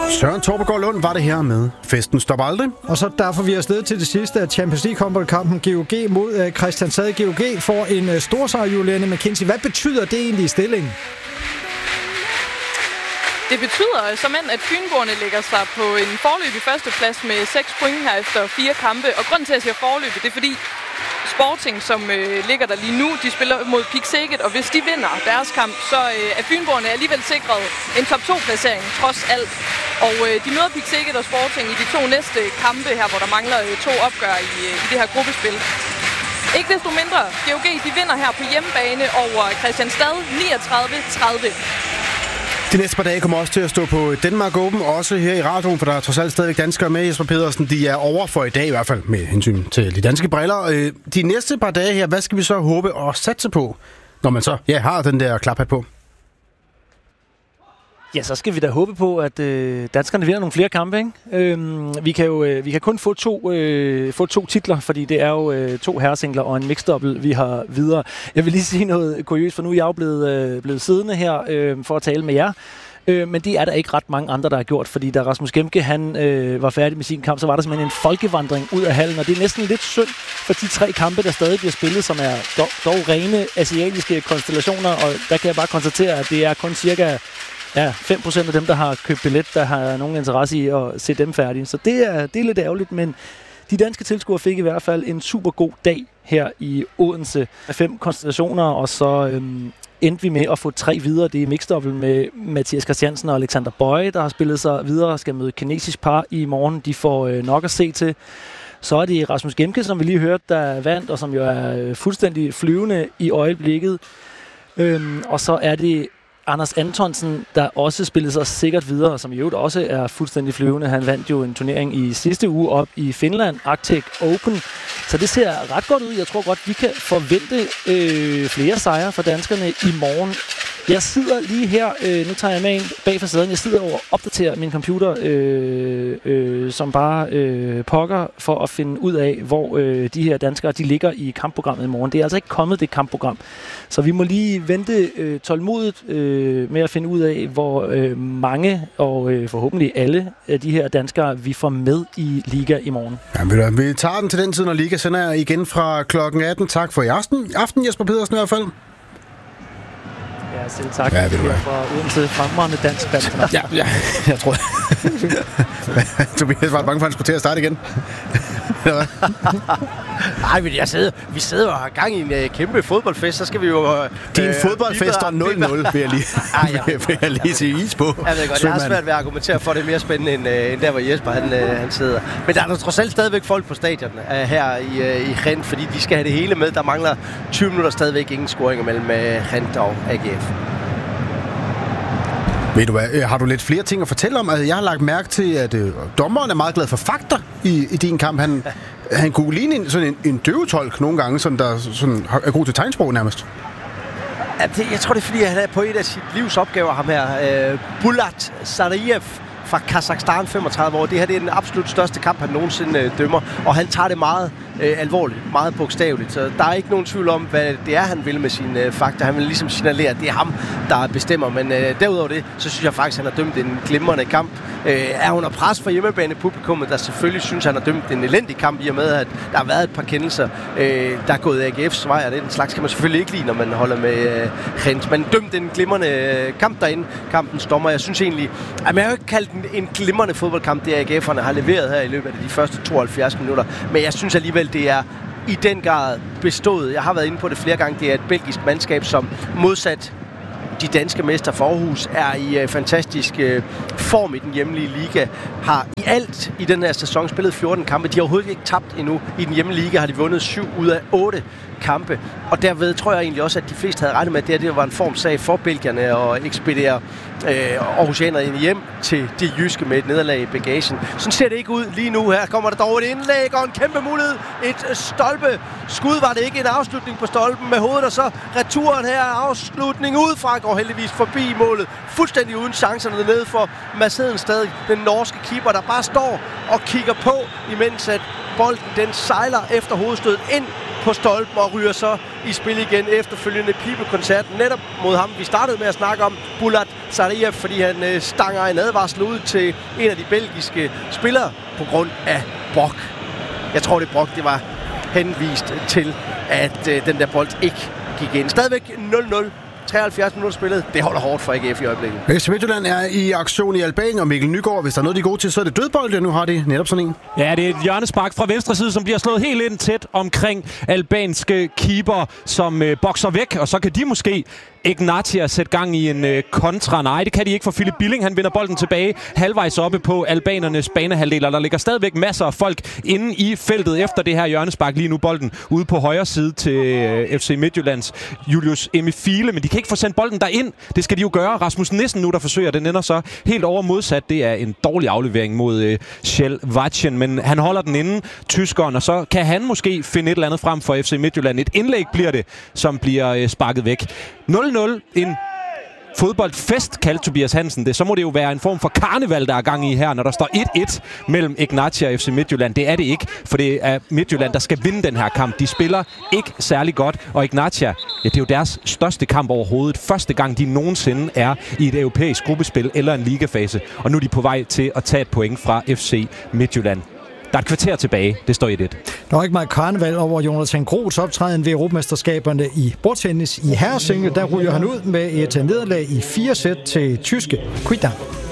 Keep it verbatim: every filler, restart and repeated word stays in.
Søren Torpegaard Lund var det her med Festen Stop Aldrig. Og så derfor vi er afsted til det sidste af Champions League-kampen G O G mod uh, Kristianstad. G O G får en uh, stor sejr, Juliane McKenzie. Hvad betyder det egentlig i stillingen? Det betyder såmænd, at Fynboerne lægger sig på en foreløbig førsteplads med seks point her efter fire kampe. Og grunden til, at jeg siger foreløbig, det er fordi Sporting, som øh, ligger der lige nu, de spiller mod Pick Szeged, og hvis de vinder deres kamp, så øh, er Fynboerne alligevel sikret en top to-placering, trods alt. Og øh, de møder Pick Szeged og Sporting i de to næste kampe her, hvor der mangler øh, to opgør i, øh, i det her gruppespil. Ikke desto mindre, G O G de vinder her på hjemmebane over Kristianstad niogtredive tredive. De næste par dage kommer også til at stå på Denmark Open, også her i radioen, for der er trods alt stadigvæk danskere med. Jesper Pedersen, de er over for i dag i hvert fald, med hensyn til de danske briller. De næste par dage her, hvad skal vi så håbe og satse på, når man så ja, har den der klaphat på? Ja, så skal vi da håbe på, at øh, danskerne vinder nogle flere kampe, ikke? Øhm, vi kan jo øh, vi kan kun få to, øh, få to titler, fordi det er jo øh, to herresingler og en mixed-double, vi har videre. Jeg vil lige sige noget kuriøst, for nu er jeg jo blevet, øh, blevet siddende her øh, for at tale med jer. Øh, men det er der ikke ret mange andre, der har gjort, fordi da Rasmus Gemke han, øh, var færdig med sin kamp, så var der simpelthen en folkevandring ud af hallen, og det er næsten lidt synd for de tre kampe, der stadig bliver spillet, som er dog, dog rene asiatiske konstellationer, og der kan jeg bare konstatere, at det er kun cirka ja, fem procent af dem, der har købt billet, der har nogen interesse i at se dem færdige. Så det er, det er lidt ærgerligt, men de danske tilskuere fik i hvert fald en super god dag her i Odense med fem konstellationer, og så øhm, endte vi med at få tre videre. Det er mixed-double med Mathias Christiansen og Alexander Bøje, der har spillet sig videre og skal møde kinesisk par i morgen. De får øh, nok at se til. Så er det Rasmus Gemke, som vi lige hørte, der vandt, og som jo er øh, fuldstændig flyvende i øjeblikket. Øhm, og så er det Anders Antonsen, der også spillede sig sikkert videre, som i øvrigt også er fuldstændig flyvende. Han vandt jo en turnering i sidste uge op i Finland, Arctic Open. Så det ser ret godt ud. Jeg tror godt, vi kan forvente øh, flere sejre for danskerne i morgen. Jeg sidder lige her, øh, nu tager jeg med en bag facaden, jeg sidder og opdaterer min computer, øh, øh, som bare øh, pokker for at finde ud af, hvor øh, de her danskere de ligger i kampprogrammet i morgen. Det er altså ikke kommet, det kampprogram. Så vi må lige vente øh, tålmodigt øh, med at finde ud af, hvor øh, mange og øh, forhåbentlig alle af de her danskere, vi får med i Liga i morgen. Ja, vi tager den til den tid, når Liga sender igen fra klokken atten. Tak for i aften. aften Jesper Pedersen i hvert fald. Ja, selv tak. Ja, ved du hvad. Fra Odense, fremragende dansk band. ja, ja, jeg tror Tobias var bange for, at han skulle til at starte igen. Nej, men jeg sidder, vi sidder og har gang i en uh, kæmpe fodboldfest, så skal vi jo... Uh, Din fodboldfest er nul nul, vil jeg lige, ah, ja. vil jeg lige sige is på. Jeg ved godt, jeg har svært ved at argumentere for, at det er mere spændende, end, uh, end der, hvor Jesper han, uh, han sidder. Men der er der trods alt stadigvæk folk på stadion uh, her i, uh, i Gent, fordi de skal have det hele med. Der mangler tyve minutter stadigvæk ingen scoringer mellem uh, Gent og A G F. Ved du hvad, har du lidt flere ting at fortælle om? Altså, jeg har lagt mærke til, at øh, dommeren er meget glad for fakta i, i din kamp. Han, han kunne ligne en, sådan en, en døvetolk nogle gange, sådan, der sådan, er god til tegnsprog nærmest. Ja, det, jeg tror, det er, fordi han er på et af sit livs opgaver, ham her. Øh, Bulat Sarajev fra Kazakhstan, femogtredive år. Det her det er den absolut største kamp, han nogensinde øh, dømmer. Og han tager det meget øh, alvorligt, meget bogstaveligt. Så der er ikke nogen tvivl om, hvad det er, han vil med sine øh, fakta. Han vil ligesom signalere, at det er ham, der bestemmer. Men øh, derudover det, så synes jeg faktisk, at han har dømt en glimrende kamp. Øh, er under pres fra hjemmebanepublikummet, der selvfølgelig synes, at han har dømt en elendig kamp, i og med, at der har været et par kendelser, øh, der er gået A G F's vej, og den slags kan man selvfølgelig ikke lide, når man holder med øh, Gent. Men dømt en glimrende øh, kamp derinde, kampens dommer. Jeg synes egentlig, at man har jo ikke kaldt en, en glimrende fodboldkamp, det A G F'erne har leveret her i løbet af de første tooghalvfjerds minutter. Men jeg synes alligevel, det er i den grad bestået. Jeg har været inde på det flere gange. Det er et belgisk mandskab, som modsat de danske mester for Aarhus er i uh, fantastisk uh, form i den hjemlige liga. Har i alt i den her sæson spillet fjorten kampe. De har overhovedet ikke tabt endnu. I den hjemlige liga har de vundet syv ud af otte kampe. Og derved tror jeg egentlig også, at de fleste havde regnet med, at det, her, det var en formsag for belgierne at ekspedere øh, Aarhusianerne hjem til de jyske med et nederlag i bagagen. Sådan ser det ikke ud lige nu. Her kommer der dog et indlæg og en kæmpe mulighed. Et stolpe. Skud var det ikke, en afslutning på stolpen med hovedet, og så returen her. Afslutning udefra går heldigvis forbi målet. Fuldstændig uden chancerne nede for Mads Hedenstad, den norske keeper, der bare står og kigger på, imens at bolden den sejler efter hovedstødet ind på stolpen og ryger så i spil igen efterfølgende pibekoncerten netop mod ham. Vi startede med at snakke om Bulat Sariev, fordi han øh, stanger en advarsel ud til en af de belgiske spillere på grund af brok. Jeg tror, det brok, det var henvist til, at øh, den der bold ikke gik ind. Stadigvæk nul nul. treoghalvfjerds minutter spillet. Det holder hårdt for A G F i øjeblikket. F C Midtjylland er i aktion i Albanien, og Mikkel Nygaard, hvis der er noget, de er gode til, så er det dødbold, og nu har de netop sådan en. Ja, det er et hjørnespark fra venstre side, som bliver slået helt ind tæt omkring albanske keeper, som øh, bokser væk, og så kan de måske Ignatia sætte gang i en øh, kontra. Nej, det kan de ikke, for Philip Billing, han vinder bolden tilbage halvvejs oppe på albanernes banehalvdel, og der ligger stadigvæk masser af folk inde i feltet efter det her hjørnespark. Lige nu bolden ude på højre side til øh, F C Midtjyllands Julius Emifile, men de kan ikke få sendt bolden derind. Det skal de jo gøre. Rasmus Nissen nu, der forsøger, den ender så helt over modsat. Det er en dårlig aflevering mod øh, Kjell Vatchen, men han holder den inde, tyskeren, og så kan han måske finde et eller andet frem for F C Midtjylland. Et indlæg bliver det, som bliver øh, sparket væk. nul nul. En fodboldfest, kaldte Tobias Hansen det. Så må det jo være en form for karneval, der er gang i her, når der står et et mellem Ignatia og F C Midtjylland. Det er det ikke, for det er Midtjylland, der skal vinde den her kamp. De spiller ikke særlig godt, og Ignatia, ja, det er jo deres største kamp overhovedet. Første gang, de nogensinde er i et europæisk gruppespil eller en ligafase. Og nu er de på vej til at tage et point fra F C Midtjylland. Der er et kvarter tilbage. Det står et et. Der var ikke meget karneval over Jonathan Groths optræden ved Europamesterskaberne i bordtennis i herresingle. Der ryger han ud med et nederlag i fire sæt til tyske Quidam.